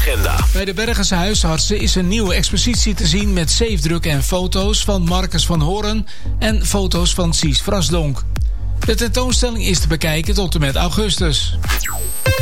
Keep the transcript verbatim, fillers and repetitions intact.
agenda. Bij de Bergense huisartsen is een nieuwe expositie te zien met zeefdrukken en foto's van Marcus van Hoorn en foto's van Sies Vrasdonk. De tentoonstelling is te bekijken tot en met augustus.